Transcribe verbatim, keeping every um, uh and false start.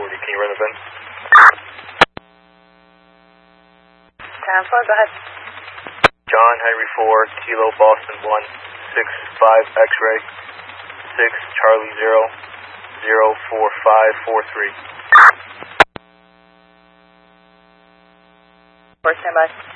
forty. Can you run the V I N? ten four, go ahead. John Henry four, Kilo Boston one, six five X-ray, six Charlie zero, zero four five four three. four, stand by.